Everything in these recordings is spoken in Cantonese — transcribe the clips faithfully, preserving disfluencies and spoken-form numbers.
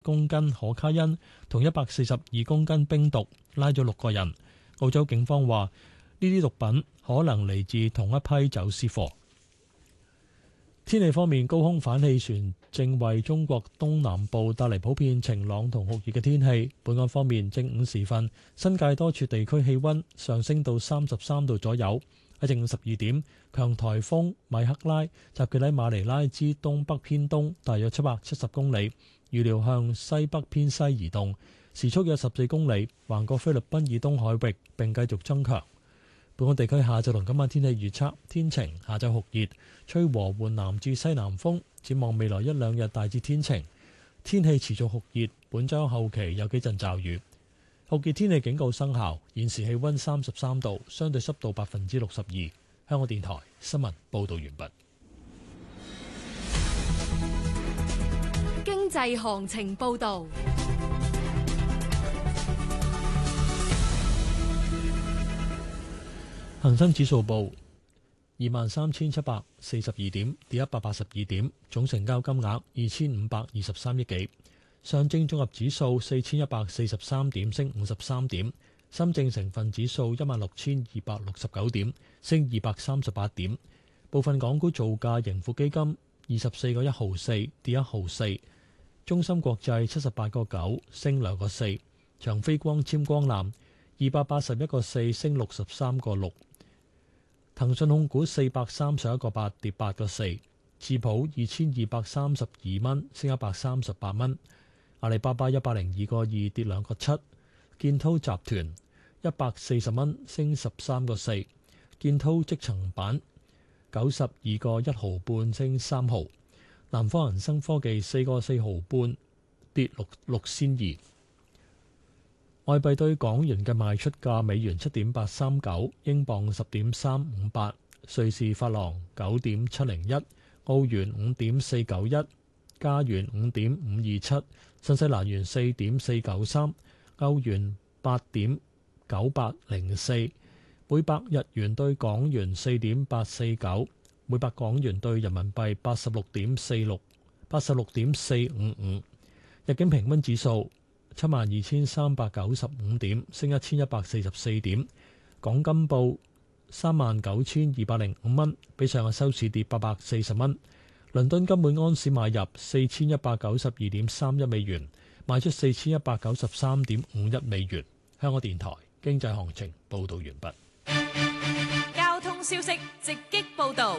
公斤可卡因同一百四十二公斤冰毒，拉咗六個人。澳洲警方話呢啲毒品可能嚟自同一批走私貨。天氣方面，高空反氣旋正為中國東南部帶嚟普遍晴朗同酷熱嘅天氣。本港方面，正午時分，新界多處地區氣溫上升到三十三度左右。喺正午十二點，強颱風米克拉集結喺馬尼拉之東北偏東，大約七百七十公里，預料向西北偏西移動，時速約十四公里，橫過菲律賓以東海域並繼續增強。本港地區下晝同今晚天氣預測：天晴，下晝酷熱，吹和緩南至西南風。展望未來一兩日大致天晴，天氣持續酷熱，本週後期有幾陣驟雨。酷熱天氣警告生效，現時氣溫三十三度，相對濕度百分之六十二。香港電台新聞報道完畢。 經濟行情報道。 恒生指數報二萬三千七百四十二點，跌一百八十二點，總成交金額二千五百二十三億幾。上證綜合指數四千一百四十三點，升五十三點。深證成分指數一萬六千二百六十九點，升二百三十八點。部分港股造價，盈富基金二十四個一毫四，跌一毫四。中芯國際七十八個九，升兩個四。長飛光纖光纜二百八十一個四，升六十三個六。騰訊控股四百三十一個八，跌八個四。智普二千二百三十二蚊，升一百三十八蚊。阿里巴巴一百零二個二，跌兩個七。建滔集團一百四十蚊，升十三個四。建滔積層板九十二個一毫半，升三毫。南方恒生科技四個四毫半，跌六六仙二。外幣對港元嘅賣出價：美元七點八三九，英鎊十點三五八，瑞士法郎九點七零一，澳元五點四九一，加元五點五二七，新西蘭元四點四九三，歐元八點九八零四，每百日元對港元四點八四九，每百港元對人民幣八十六點四六，八十六點四五五。日經平均指數七萬二千三百九十五點，升一千一百四十四點。港金報三萬九千二百零五蚊，比上日收市跌八百四十蚊。倫敦金每安士買入四千一百九十二點三一美元，賣出四千一百九十三點五一美元。香港電台經濟行情報道完畢。 交通消息直擊報道。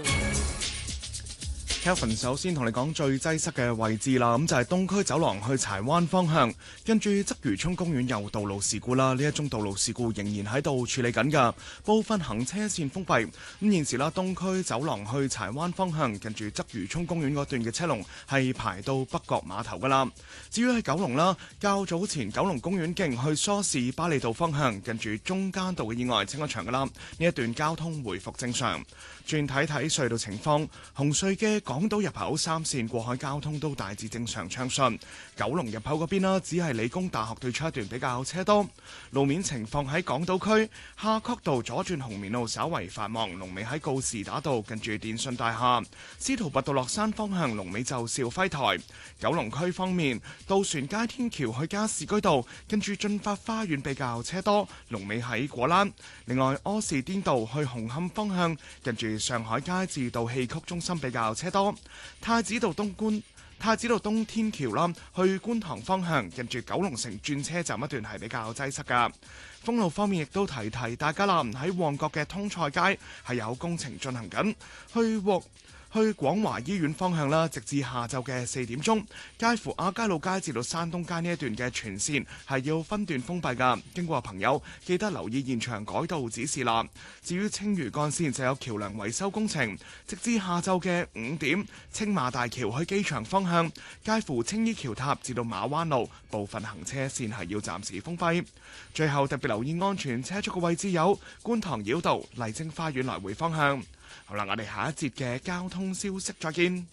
Kelvin 首先同你講最擠塞嘅位置啦，咁就係東區走廊去柴灣方向，跟住鰂魚涌公園有道路事故啦。呢一宗道路事故仍然喺度處理緊㗎，部分行車線封閉。咁現時啦，東區走廊去柴灣方向，跟住鰂魚涌公園嗰段嘅車龍係排到北角碼頭㗎啦。至於喺九龍啦，較早前九龍公園徑去梳士巴利道方向，跟住中間道嘅意外清咗場㗎啦，呢一段交通回復正常。轉睇睇隧道情況，紅隧嘅港島入口三線過海交通都大致正常暢順。九龍入口嗰邊啦，只係理工大學對出一段比較車多。路面情況喺港島區，夏慤道左轉紅棉路稍為繁忙，龍尾喺告士打道近住電訊大廈。司徒拔道落山方向龍尾就肇輝台。九龍區方面，渡船街天橋去加士居道近住駿發花園比較車多，龍尾喺果欄。另外，柯士甸道去紅磡方向近住上海街至到戲曲中心比較車多。太子道東觀太子道東天橋啦，去觀塘方向近住九龍城轉車站一段係比較擠塞噶。封路方面亦都提提大家啦，喺旺角嘅通菜街係有工程進行緊，去獲去廣華醫院方向啦，直至下晝嘅四點鐘，介乎亞皆老街至到山東街呢一段嘅全線係要分段封閉噶。經過嘅朋友記得留意現場改道指示啦。至於青嶼幹線就有橋梁維修工程，直至下晝嘅五點，青馬大橋去機場方向，介乎青衣橋塔至到馬灣路部分行車線係要暫時封閉。最後特別留意安全車速嘅位置有觀塘繞道麗晶花園來回方向。好啦，我哋下一節嘅交通消息再見。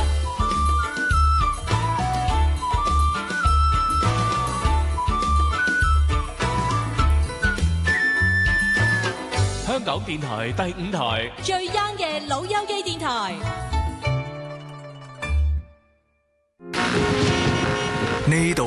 香港電台第五台最 young 嘅老友記電台。 呢度